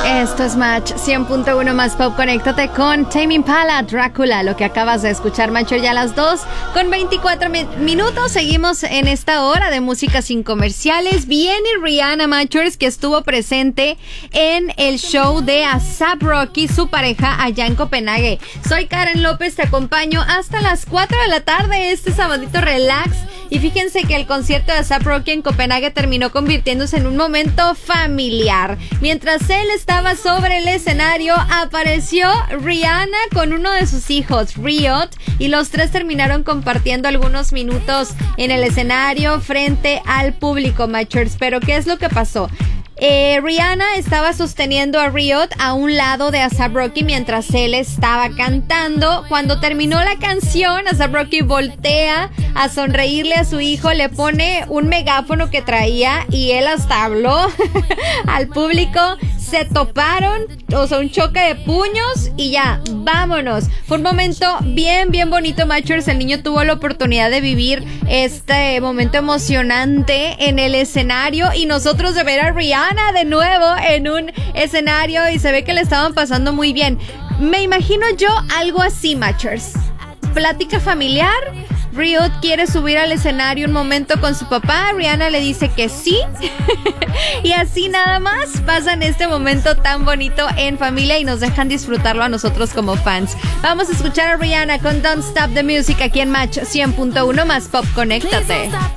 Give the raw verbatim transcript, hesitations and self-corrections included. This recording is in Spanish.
Esto es Match cien punto uno más Pop. Conéctate con Tame Impala, Drácula. Lo que acabas de escuchar, Matcher, ya a las dos con veinticuatro mi- minutos. Seguimos en esta hora de música sin comerciales. Viene Rihanna, Matchers, que estuvo presente en el show de A$ap Rocky, su pareja, allá en Copenhague. Soy Karen López, te acompaño hasta las cuatro de la tarde este sabadito relax. Y fíjense que el concierto de A$ap Rocky en Copenhague terminó convirtiéndose en un momento familiar. Mientras él estaba sobre el escenario, apareció Rihanna con uno de sus hijos, Riot, y los tres terminaron compartiendo algunos minutos en el escenario frente al público, Matchers. Pero ¿qué es lo que pasó? Eh, Rihanna estaba sosteniendo a Riot a un lado de A$ap Rocky mientras él estaba cantando. Cuando terminó la canción, A$ap Rocky voltea a sonreírle a su hijo, le pone un megáfono que traía y él hasta habló al público. Se toparon, o sea, un choque de puños y ya, vámonos. Fue un momento bien, bien bonito, Matchers. El niño tuvo la oportunidad de vivir este momento emocionante en el escenario y nosotros de ver a Rihanna de nuevo en un escenario y se ve que le estaban pasando muy bien. Me imagino yo algo así, Matchers. Plática familiar. Riot quiere subir al escenario un momento con su papá. Rihanna le dice que sí. Y así nada más pasan este momento tan bonito en familia y nos dejan disfrutarlo a nosotros como fans. Vamos a escuchar a Rihanna con Don't Stop the Music aquí en Match cien punto uno más Pop. Conéctate.